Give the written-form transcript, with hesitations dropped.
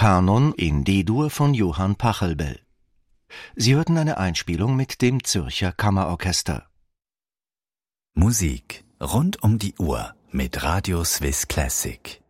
Kanon in D-Dur von Johann Pachelbel. Sie hörten eine Einspielung mit dem Zürcher Kammerorchester. Musik rund um die Uhr mit Radio Swiss Classic.